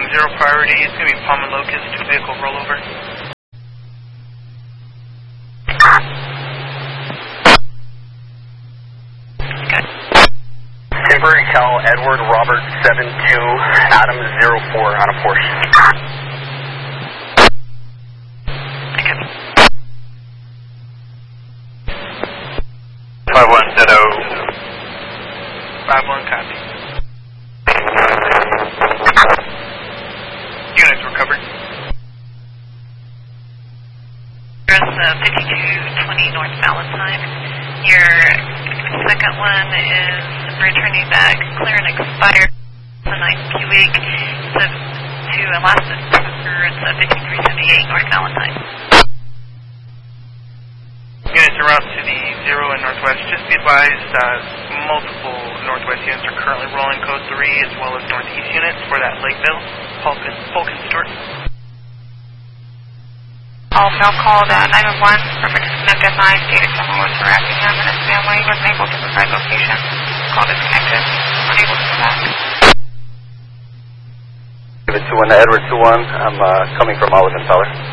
0 priority. It's going to be Palm and Locust, 2-vehicle rollover. Good. Timber, Cal, Edward, Robert, 7-2, Adam, 04 on a Porsche. Okay. 5170. 5-1, copy. Units recovered. Address 5220 North Valentine. Your second one is returning back, clear and expired, the 9th week. It's to Alaska. It's 5378 North Valentine. Units are out to the 0 and Northwest. Just be advised, multiple Northwest units are currently rolling code 3 as well as Northeast units for that Lakeville, Polk and Stewart. All now called 911 for disconnect at 9, stated someone was harassing him and his family, wasn't able to provide location. Call disconnected, unable to come back. Give it 2-1 to Edward 2-1. I'm coming from Olive and Feller.